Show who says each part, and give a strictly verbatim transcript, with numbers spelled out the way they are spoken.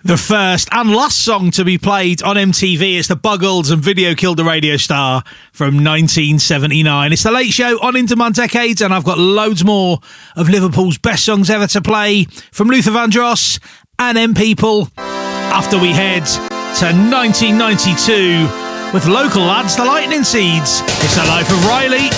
Speaker 1: The first and last song to be played on M T V is the Buggles and Video Killed the Radio Star from nineteen seventy-nine. It's The Late Show on Into My Decades, and I've got loads more of Liverpool's best songs ever to play from Luther Vandross and M People after we head to nineteen ninety-two with local lads, the Lightning Seeds. It's the life of Riley.